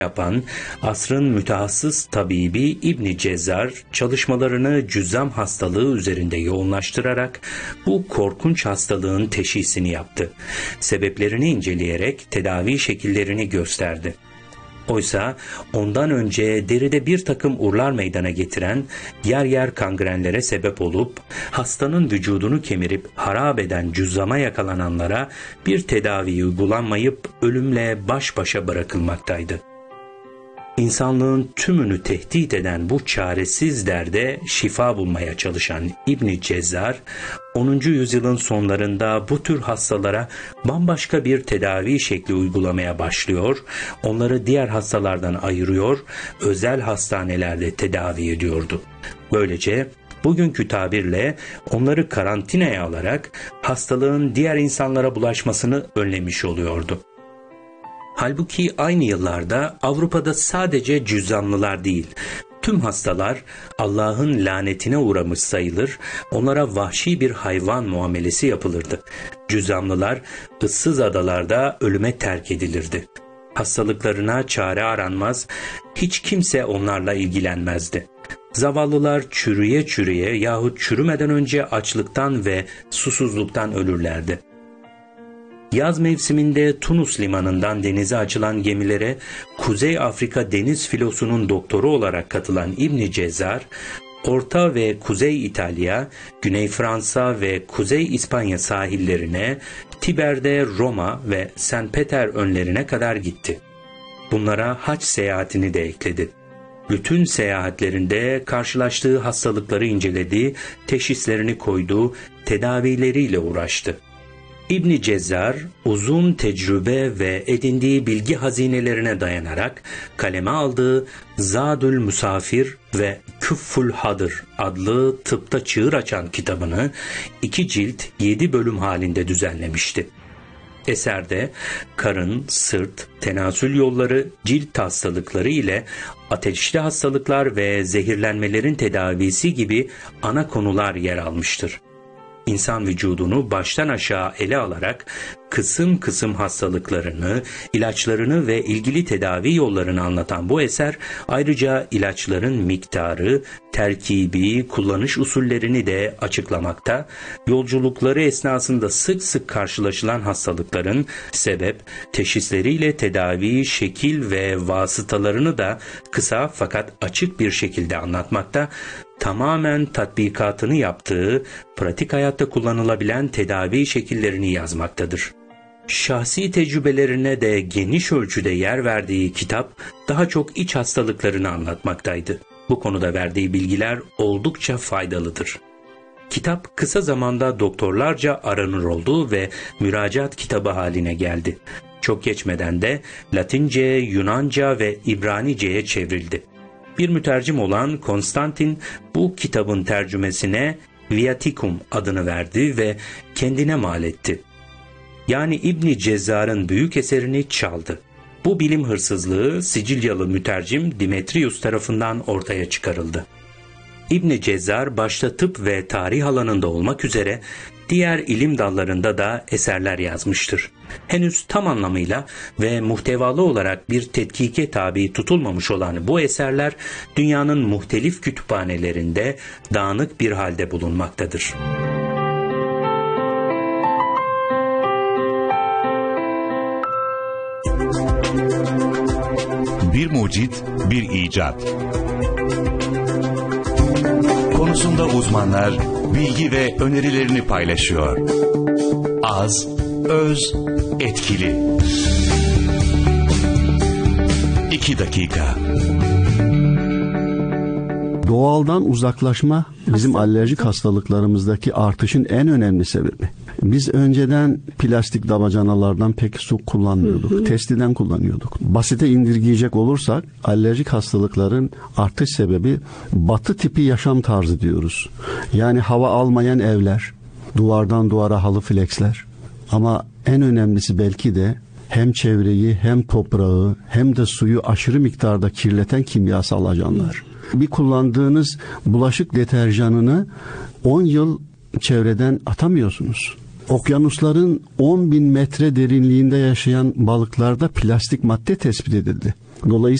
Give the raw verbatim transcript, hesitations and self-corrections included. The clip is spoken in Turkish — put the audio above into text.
yapan asrın mütehassıs tabibi İbn Cezzar çalışmalarını cüzzam hastalığı üzerinde yoğunlaştırarak bu korkunç hastalığın teşhisini yaptı. Sebeplerini inceleyerek tedavi şekillerini gösterdi. Oysa ondan önce deride bir takım urlar meydana getiren, yer yer kangrenlere sebep olup, hastanın vücudunu kemirip harap eden cüzzama yakalananlara bir tedavi uygulanmayıp ölümle baş başa bırakılmaktaydı. İnsanlığın tümünü tehdit eden bu çaresiz derde şifa bulmaya çalışan İbn Cezzar, onuncu yüzyılın sonlarında bu tür hastalara bambaşka bir tedavi şekli uygulamaya başlıyor, onları diğer hastalardan ayırıyor, özel hastanelerde tedavi ediyordu. Böylece bugünkü tabirle onları karantinaya alarak hastalığın diğer insanlara bulaşmasını önlemiş oluyordu. Halbuki aynı yıllarda Avrupa'da sadece cüzzamlılar değil, tüm hastalar Allah'ın lanetine uğramış sayılır, onlara vahşi bir hayvan muamelesi yapılırdı. Cüzzamlılar ıssız adalarda ölüme terk edilirdi. Hastalıklarına çare aranmaz, hiç kimse onlarla ilgilenmezdi. Zavallılar çürüye çürüye yahut çürümeden önce açlıktan ve susuzluktan ölürlerdi. Yaz mevsiminde Tunus limanından denize açılan gemilere Kuzey Afrika deniz filosunun doktoru olarak katılan İbn Cezzar, Orta ve Kuzey İtalya, Güney Fransa ve Kuzey İspanya sahillerine, Tiber'de Roma ve Saint Peter önlerine kadar gitti. Bunlara hac seyahatini de ekledi. Bütün seyahatlerinde karşılaştığı hastalıkları inceledi, teşhislerini koydu, tedavileriyle uğraştı. İbn Cezzar uzun tecrübe ve edindiği bilgi hazinelerine dayanarak kaleme aldığı Zadül Musafir ve Küffül Hadır adlı tıpta çığır açan kitabını iki cilt yedi bölüm halinde düzenlemişti. Eserde karın, sırt, tenasül yolları, cilt hastalıkları ile ateşli hastalıklar ve zehirlenmelerin tedavisi gibi ana konular yer almıştır. İnsan vücudunu baştan aşağı ele alarak kısım kısım hastalıklarını, ilaçlarını ve ilgili tedavi yollarını anlatan bu eser ayrıca ilaçların miktarı, terkibi, kullanış usullerini de açıklamakta, yolculukları esnasında sık sık karşılaşılan hastalıkların sebep, teşhisleriyle tedavi, şekil ve vasıtalarını da kısa fakat açık bir şekilde anlatmakta, tamamen tatbikatını yaptığı, pratik hayatta kullanılabilen tedavi şekillerini yazmaktadır. Şahsi tecrübelerine de geniş ölçüde yer verdiği kitap daha çok iç hastalıklarını anlatmaktaydı. Bu konuda verdiği bilgiler oldukça faydalıdır. Kitap kısa zamanda doktorlarca aranır oldu ve müracaat kitabı haline geldi. Çok geçmeden de Latince, Yunanca ve İbranice'ye çevrildi. Bir mütercim olan Konstantin bu kitabın tercümesine Viaticum adını verdi ve kendine mal etti. Yani İbn Cezzar'ın büyük eserini çaldı. Bu bilim hırsızlığı Sicilyalı mütercim Demetrius tarafından ortaya çıkarıldı. İbn Cezzar başta tıp ve tarih alanında olmak üzere diğer ilim dallarında da eserler yazmıştır. Henüz tam anlamıyla ve muhtevalı olarak bir tetkike tabi tutulmamış olan bu eserler dünyanın muhtelif kütüphanelerinde dağınık bir halde bulunmaktadır. Bir mucit, bir icat. Konusunda uzmanlar bilgi ve önerilerini paylaşıyor. Az, öz, etkili. İki dakika. Doğaldan uzaklaşma bizim alerjik hastalıklarımızdaki artışın en önemli sebebi. Biz önceden plastik damacanalardan pek su kullanmıyorduk. Hı hı. Testiden kullanıyorduk. Basite indirgeyecek olursak alerjik hastalıkların artış sebebi batı tipi yaşam tarzı diyoruz. Yani hava almayan evler, duvardan duvara halı fleksler. Ama en önemlisi belki de hem çevreyi hem toprağı hem de suyu aşırı miktarda kirleten kimyasal ajanlar. Bir kullandığınız bulaşık deterjanını on yıl çevreden atamıyorsunuz. Okyanusların on bin metre derinliğinde yaşayan balıklarda plastik madde tespit edildi. Dolayısıyla